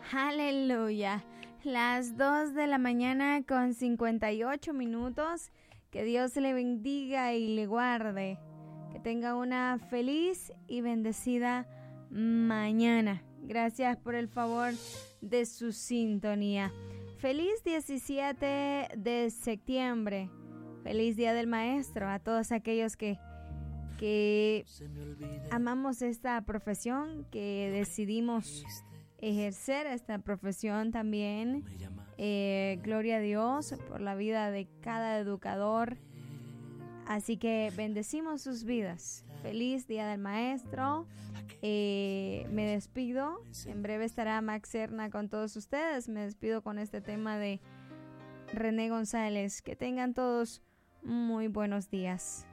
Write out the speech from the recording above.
Aleluya. Las 2 de la mañana con 58 minutos. Que Dios le bendiga y le guarde. Que tenga una feliz y bendecida mañana. Gracias por el favor de su sintonía. Feliz 17 de septiembre. Feliz Día del Maestro a todos aquellos que amamos esta profesión, que decidimos ejercer esta profesión también. Gloria a Dios por la vida de cada educador. Así que bendecimos sus vidas. Feliz Día del Maestro. Me despido. En breve estará Max Serna con todos ustedes. Me despido con este tema de René González. Que tengan todos muy buenos días.